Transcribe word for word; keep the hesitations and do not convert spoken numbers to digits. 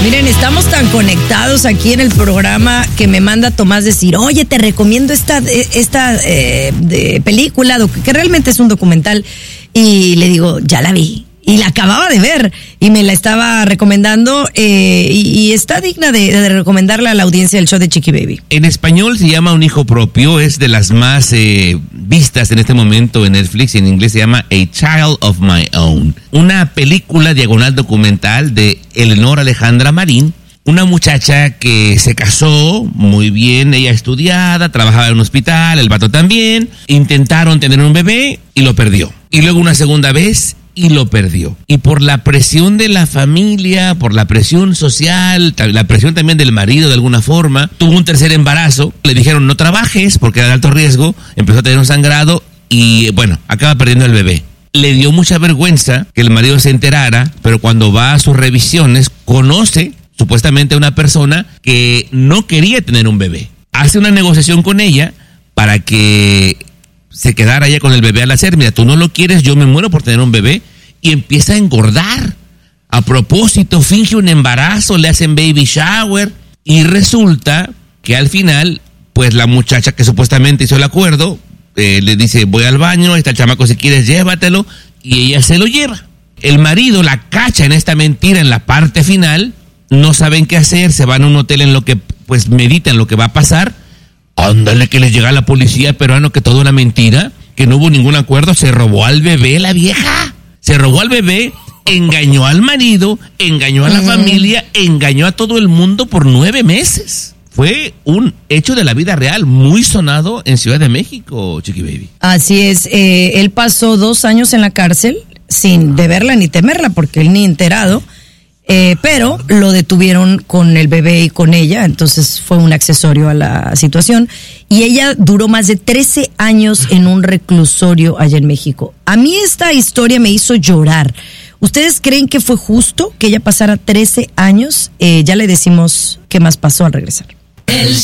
Miren, estamos tan conectados aquí en el programa que me manda Tomás decir, oye, te recomiendo esta, esta eh, de película, que realmente es un documental, y le digo, ya la vi. Y la acababa de ver y me la estaba recomendando eh, y, y está digna de, de recomendarla a la audiencia del show de Chiqui Baby. En español se llama Un Hijo Propio, es de las más eh, vistas en este momento en Netflix, y en inglés se llama A Child of My Own. Una película diagonal documental de Eleonora Alejandra Marín, una muchacha que se casó muy bien, ella estudiada, trabajaba en un hospital, el vato también, intentaron tener un bebé y lo perdió. Y luego una segunda vez y lo perdió. Y por la presión de la familia, por la presión social, la presión también del marido de alguna forma, tuvo un tercer embarazo, le dijeron no trabajes porque era de alto riesgo, empezó a tener un sangrado y bueno, acaba perdiendo el bebé. Le dio mucha vergüenza que el marido se enterara, pero cuando va a sus revisiones, conoce supuestamente a una persona que no quería tener un bebé. Hace una negociación con ella para que se quedara ella con el bebé al hacer, mira, tú no lo quieres, yo me muero por tener un bebé, y empieza a engordar. A propósito, finge un embarazo, le hacen baby shower, y resulta que al final, pues la muchacha que supuestamente hizo el acuerdo, eh, le dice, voy al baño, ahí está el chamaco, si quieres llévatelo, y ella se lo lleva. El marido la cacha en esta mentira en la parte final, no saben qué hacer, se van a un hotel en lo que, pues meditan lo que va a pasar. Ándale que les llega a la policía peruano que todo era mentira, que no hubo ningún acuerdo, se robó al bebé la vieja, se robó al bebé, engañó al marido, engañó a la uh-huh. familia, engañó a todo el mundo por nueve meses. Fue un hecho de la vida real muy sonado en Ciudad de México, Chiqui Baby. Así es, eh, él pasó dos años en la cárcel sin deberla ni temerla porque él ni enterado. Eh, pero lo detuvieron con el bebé y con ella, entonces fue un accesorio a la situación, y ella duró más de trece años en un reclusorio allá en México. A mí esta historia me hizo llorar. ¿Ustedes creen que fue justo que ella pasara trece años? Eh, ya le decimos qué más pasó al regresar. El